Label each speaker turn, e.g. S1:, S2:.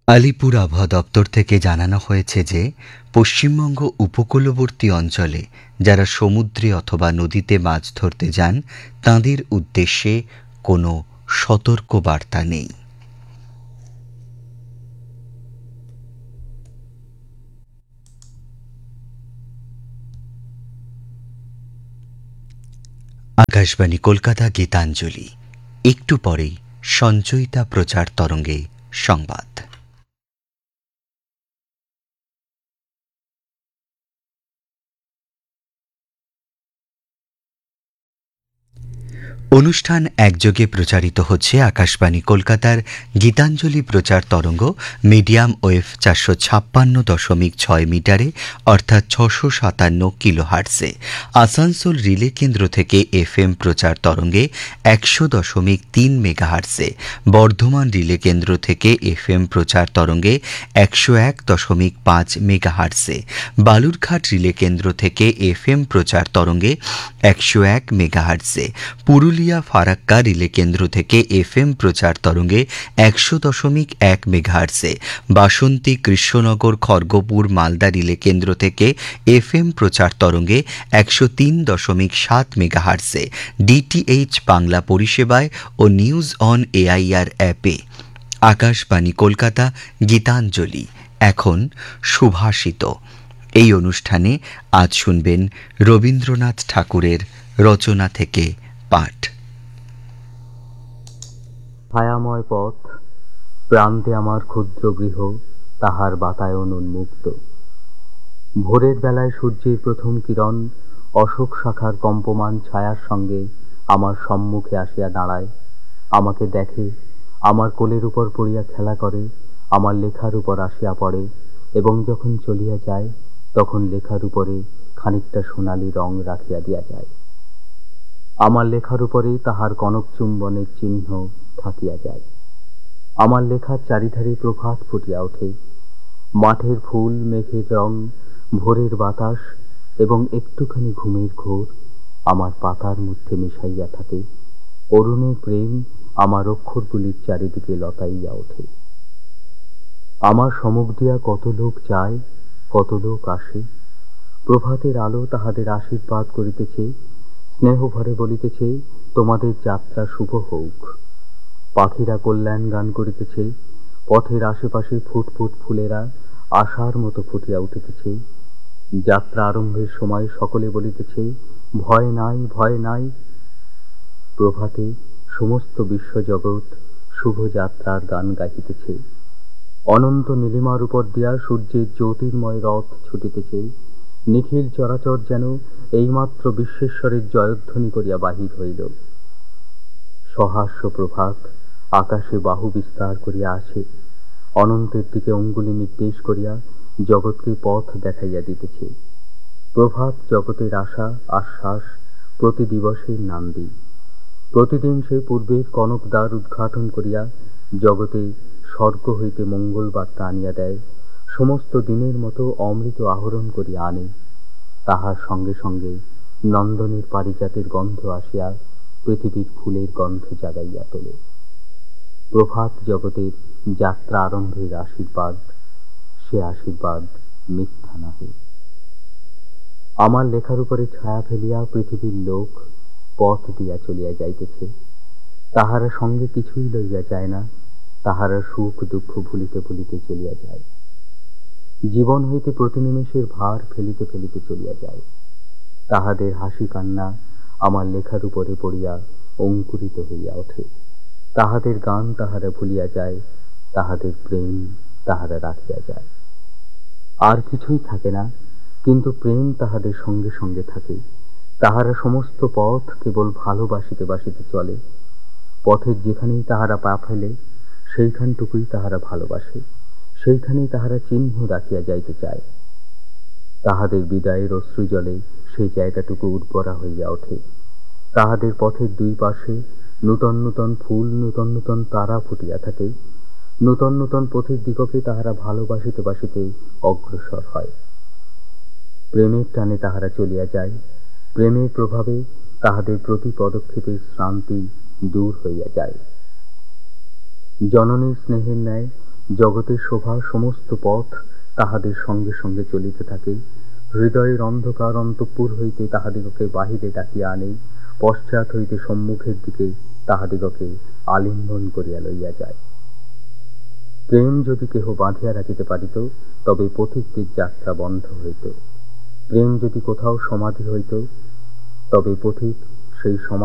S1: আলিপুর আবহাওয়া দপ্তর থেকে জানানো হয়েছে যে পশ্চিমবঙ্গ উপকূলবর্তী অঞ্চলে যারা সমুদ্রে অথবা নদীতে মাছ ধরতে যান তাঁদের উদ্দেশ্যে কোনো সতর্কবার্তা নেই। আকাশবাণী কলকাতা গীতাঞ্জলি, একটু পরেই সঞ্চয়িতা প্রচার তরঙ্গে সংবাদ। অনুষ্ঠান একযোগে প্রচারিত হচ্ছে আকাশবাণী কলকাতার গীতাঞ্জলি প্রচার তরঙ্গ মিডিয়াম ওয়েভ 456.6 মিটারে অর্থাৎ 657 কিলোহার্টজে, আসানসোল রিলে কেন্দ্র থেকে এফএম প্রচার তরঙ্গে 100.3 মেগাহার্টজে, বর্ধমান রিলে কেন্দ্র থেকে এফএম প্রচার তরঙ্গে 101.5 মেগাহার্টজে, বালুরঘাট রিলে কেন্দ্র থেকে এফএম প্রচার তরঙ্গে 101 মেগাহার্টজে, পুরুলিয়া ফারাক্কা রিলে কেন্দ্র থেকে এফএম প্রচার তরঙ্গে 100.1 মেগাহার্টজে, বাসন্তী কৃষ্ণনগর খড়গপুর মালদা রিলে কেন্দ্র থেকে এফএম প্রচার তরঙ্গে 103.7 মেগাহার্টজে, ডিটিএইচ বাংলা পরিষেবায় ও নিউজ অন এআইআর অ্যাপে। আকাশবাণী কলকাতা গীতাঞ্জলি এখন সুভাষিত। এই অনুষ্ঠানে আজ শুনবেন রবীন্দ্রনাথ ঠাকুরের রচনা থেকে পাঠ।
S2: ছায়াময় পথ প্রান্তে আমার ক্ষুদ্র গৃহ, তাহার বাতায়ন উন্মুক্ত। ভোরের বেলায় সূর্যের প্রথম কিরণ অশোক শাখার কম্পমান ছায়ার সঙ্গে আমার সম্মুখে আসিয়া দাঁড়ায়, আমাকে দেখে, আমার কোলের উপর পড়িয়া খেলা করে, আমার লেখার উপর আসিয়া পড়ে, এবং যখন চলিয়া যায় তখন লেখার উপরে খানিকটা সোনালি রং রাখিয়া দিয়া যায়। আমার লেখার উপরে তাহার কনক চুম্বনের চিহ্ন থাকিয়া যায়। আমার লেখার চারিধারে প্রভাত ফুটিয়া ওঠে। মাঠের ফুল, মেঘের রং, ভোরের বাতাস এবং একটুখানি ঘুমের ঘোর আমার পাতার মধ্যে মিশাইয়া থাকে। অরুণের প্রেম আমার অক্ষরগুলির চারিদিকে লতাইয়া ওঠে। আমার সমুখ দিয়া কত লোক যায়, কত লোক আসে। প্রভাতের আলো তাহাদের আশীর্বাদ করিতেছে, স্নেহ ভরে বলিতেছে, তোমাদের যাত্রা শুভ হোক। পাখিরা কল্যাণ গান করিতেছে, পথের আশেপাশে ফুটফুট ফুলেরা আশার মতো ফুটিয়া উঠিতেছে। যাত্রা আরম্ভের সময় সকলে বলিতেছে, ভয় নাই, ভয় নাই। প্রভাতে সমস্ত বিশ্বজগৎ শুভযাত্রার গান গাহিতেছে। অনন্ত নীলিমার উপর দিয়া সূর্যের জ্যোতির্ময় রথ ছুটিতেছে। নিখিল চরাচর যেন এইমাত্র বিশ্বেশ্বরের জয়ধ্বনি করিয়া বাহির হইল। সহাস্য প্রভাত আকাশে বাহু বিস্তার করিয়া আসে, অনন্তের দিকে অঙ্গুলি নির্দেশ করিয়া জগৎকে পথ দেখাইয়া দিতেছে। প্রভাত জগতের আশা, আশ্বাস, প্রতি দিবসের নান্দি। প্রতিদিন সে পূর্বের কনক দ্বার উদ্ঘাটন করিয়া জগতে স্বর্গ হইতে মঙ্গল বার্তা আনিয়া দেয়, সমস্ত দিনের মতো অমৃত আহরণ করিয়া আনে। তাহার সঙ্গে সঙ্গে নন্দনের পারিজাতের গন্ধ আসিয়া পৃথিবীর ফুলের গন্ধ জাগাইয়া তোলে। প্রভাত জগতের যাত্রা আরম্ভের আশীর্বাদ, সে আশীর্বাদ মিথ্যা নহে। আমার লেখার উপরে ছায়া ফেলিয়া পৃথিবীর লোক পথ দিয়া চলিয়া যাইতেছে। তাহারা সঙ্গে কিছুই লইয়া যায় না, তাহারা সুখ দুঃখ ভুলিতে ভুলিতে চলিয়া যায়। জীবন হইতে প্রতি নিমেষের ভার ফেলিতে ফেলিতে চলিয়া যায়। তাহাদের হাসি কান্না আমার লেখার উপরে পড়িয়া অঙ্কুরিত হইয়া ওঠে। তাহাদের গান তাহারা ভুলিয়া যায়, তাহাদের প্রেম তাহারা রাখিয়া যায়। আর কিছুই থাকে না, কিন্তু প্রেম তাহাদের সঙ্গে সঙ্গে থাকে। তাহারা সমস্ত পথ কেবল ভালোবাসিতে বাসিতে চলে। পথের যেখানেই তাহারা পা ফেলে সেইখানটুকুই তাহারা ভালোবাসে, সেইখানেই তাহারা চিহ্ন রাখিয়া যাইতে চায়। তাহাদের বিদায়ের অশ্রুজলে সেই জায়গাটুকু উর্বরা হইয়া ওঠে। তাহাদের পথের দুই পাশে নূতন নূতন ফুল, নূতন নূতন তারা ফুটিয়া থাকে। নূতন নূতন পথের দিগকে তাহারা ভালোবাসিতে বাসিতে অগ্রসর হয়। প্রেমের টানে তাহারা চলিয়া যায়। প্রেমের প্রভাবে তাহাদের প্রতি পদক্ষেপের শ্রান্তি দূর হইয়া যায়। জননীর স্নেহের ন্যায় জগতের শোভা সমস্ত পথ তাহাদের সঙ্গে সঙ্গে চলিতে থাকে। হৃদয়ের অন্ধকার অন্তঃপুর হইতে তাহাদিগকে বাহিরে ডাকিয়া আনে, পশ্চাৎ হইতে সম্মুখের দিকে তাহাদিগকে আলিঙ্গন করিয়া লইয়া যায়। প্রেম যদি কেহ বাঁধিয়া রাখিতে পারিত, তবে পথিকদের যাত্রা বন্ধ হইত। প্রেম যদি কোথাও সমাধি হইত, তবে পথিক সেই